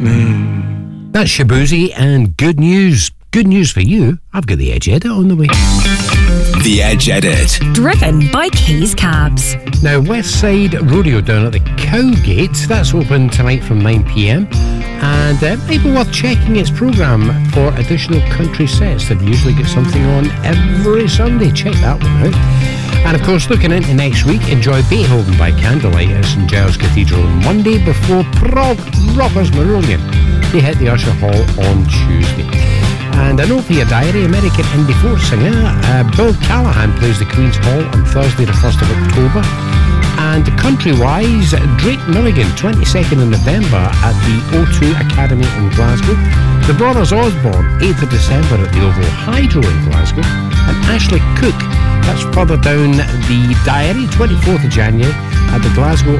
That's Shabuzi and Good News. Good news for you, I've got the Edge Edit on the way. The Edge Edit. Driven by Keys Cabs. Now, West Side Rodeo down at the Cowgate, that's open tonight from 9pm. And it might be worth checking its programme for additional country sets. They usually get something on every Sunday. Check that one out. And of course, looking into next week, enjoy Beethoven by Candlelight at St Giles Cathedral on Monday before Prog Rockers Marillion. They hit the Usher Hall on Tuesday. And a note for your diary, American indie folk singer Bill Callahan plays the Queen's Hall on Thursday the 1st of October. And country-wise, Drake Milligan, 22nd of November at the O2 Academy in Glasgow. The Brothers Osborne, 8th of December at the Oval Hydro in Glasgow. And Ashley Cook, that's further down the diary, 24th of January at the Glasgow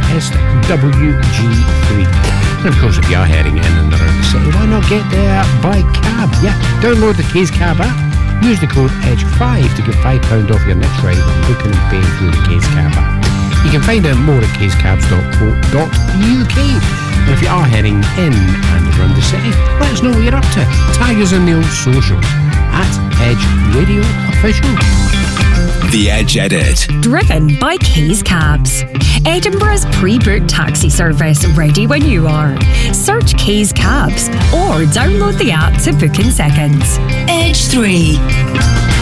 SWG3. And of course, if you are heading in and around the city, why not get there by cab? Yeah, download the Keys Cab app. Use the code EDGE5 to get £5 off your next ride when booking and paying through the Keys Cab app. You can find out more at keyscabs.co.uk. And if you are heading in and around the city, let us know what you're up to. Tag us on the old socials at Edge Radio Official. The Edge Edit. Driven by Keys Cabs. Edinburgh's pre-booked taxi service, ready when you are. Search Keys Cabs or download the app to book in seconds. Edge 3.